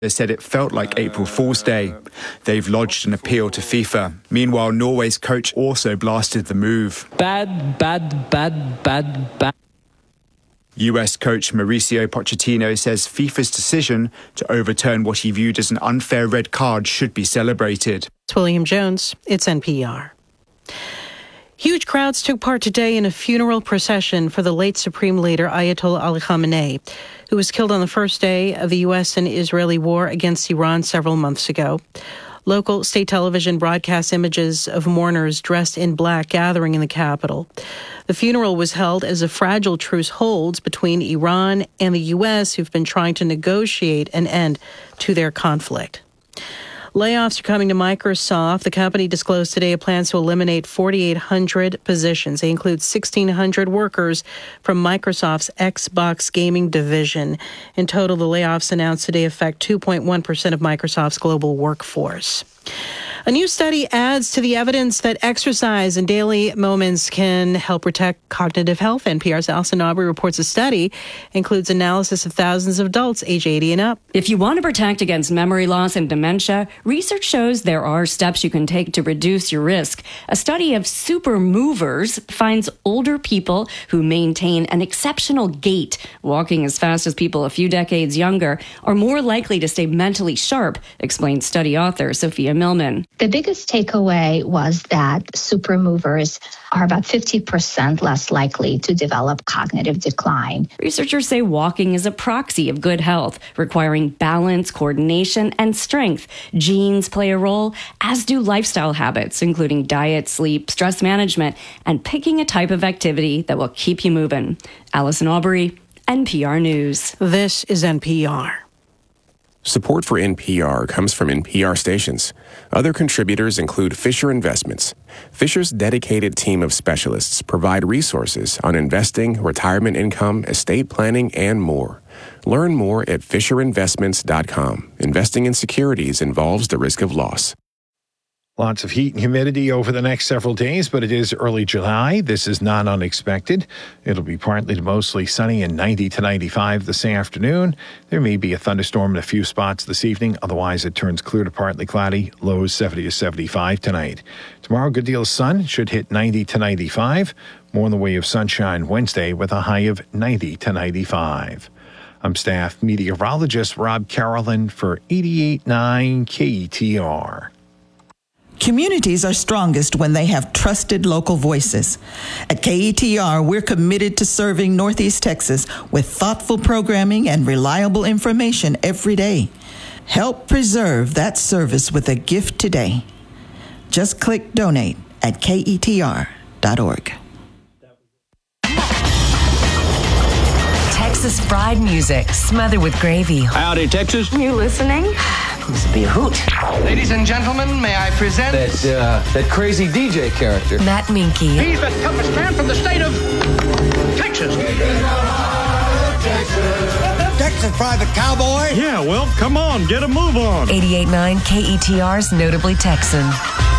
They said it felt like April Fool's Day. They've lodged an appeal to FIFA. Meanwhile, Norway's coach also blasted the move. Bad. US coach Mauricio Pochettino says FIFA's decision to overturn what he viewed as an unfair red card should be celebrated. It's William Jones. It's NPR. Huge crowds took part today in a funeral procession for the late Supreme Leader Ayatollah Ali Khamenei, who was killed on the first day of the U.S. and Israeli war against Iran several months ago. Local state television broadcast images of mourners dressed in black gathering in the capital. The funeral was held as a fragile truce holds between Iran and the U.S., who've been trying to negotiate an end to their conflict. Layoffs are coming to Microsoft. The company disclosed today it plans to eliminate 4,800 positions. They include 1,600 workers from Microsoft's Xbox gaming division. In total, the layoffs announced today affect 2.1% of Microsoft's global workforce. A new study adds to the evidence that exercise and daily moments can help protect cognitive health. NPR's Alison Aubrey reports a study includes analysis of thousands of adults age 80 and up. If you want to protect against memory loss and dementia, research shows there are steps you can take to reduce your risk. A study of super movers finds older people who maintain an exceptional gait, walking as fast as people a few decades younger, are more likely to stay mentally sharp, explains study author Sophia Millman. The biggest takeaway was that super movers are about 50% less likely to develop cognitive decline. Researchers say walking is a proxy of good health, requiring balance, coordination, and strength. Genes play a role, as do lifestyle habits, including diet, sleep, stress management, and picking a type of activity that will keep you moving. Alison Aubrey, NPR News. This is NPR. Support for NPR comes from NPR stations. Other contributors include Fisher Investments. Fisher's dedicated team of specialists provide resources on investing, retirement income, estate planning, and more. Learn more at FisherInvestments.com. Investing in securities involves the risk of loss. Lots of heat and humidity over the next several days, but it is early July. This is not unexpected. It'll be partly to mostly sunny and 90 to 95 this afternoon. There may be a thunderstorm in a few spots this evening. Otherwise, it turns clear to partly cloudy. Lows 70 to 75 tonight. Tomorrow, good deal of sun. Should hit 90 to 95. More in the way of sunshine Wednesday with a high of 90 to 95. I'm staff meteorologist Rob Carolyn for 88.9 KETR. Communities are strongest when they have trusted local voices. At KETR, we're committed to serving Northeast Texas with thoughtful programming and reliable information every day. Help preserve that service with a gift today. Just click donate at KETR.org. Texas fried music smothered with gravy. Howdy, Texas. You listening? This would be a hoot. Ladies and gentlemen, may I present that crazy DJ character, Matt Minky. He's the toughest man from the state of Texas. Texas Private Cowboy. Yeah, well, come on, get a move on. 88.9 KETR's Notably Texan.